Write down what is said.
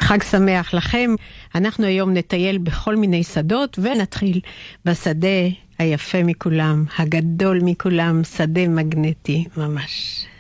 חג שמח לכם. אנחנו היום נטייל בכל מיני שדות, ונתחיל בשדה היפה מכולם, הגדול מכולם, שדה מגנטי ממש.